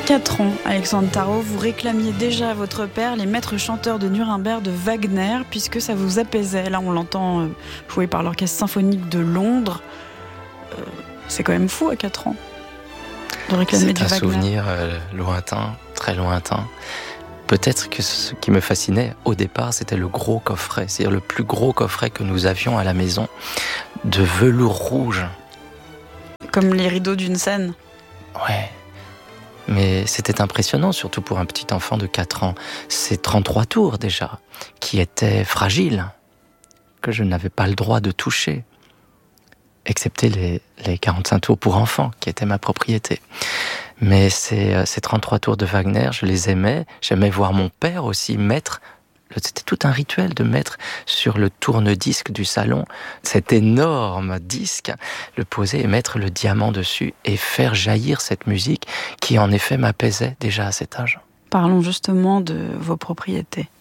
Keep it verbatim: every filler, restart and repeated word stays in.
quatre ans, Alexandre Tarot, vous réclamiez déjà à votre père les maîtres chanteurs de Nuremberg de Wagner, puisque ça vous apaisait. Là, on l'entend euh, joué par l'Orchestre Symphonique de Londres. Euh, c'est quand même fou à quatre ans de réclamer du Wagner. C'est un souvenir euh, lointain, très lointain. Peut-être que ce qui me fascinait au départ, c'était le gros coffret, c'est-à-dire le plus gros coffret que nous avions à la maison, de velours rouge. Comme les rideaux d'une scène. Ouais. Mais c'était impressionnant, surtout pour un petit enfant de quatre ans. Ces trente-trois tours déjà, qui étaient fragiles, que je n'avais pas le droit de toucher, excepté les, les quarante-cinq tours pour enfants, qui étaient ma propriété. Mais ces, ces trente-trois tours de Wagner, je les aimais. J'aimais voir mon père aussi mettre, c'était tout un rituel de mettre sur le tourne-disque du salon cet énorme disque, le poser et mettre le diamant dessus et faire jaillir cette musique qui en effet m'apaisait déjà à cet âge. Parlons justement de vos propriétés.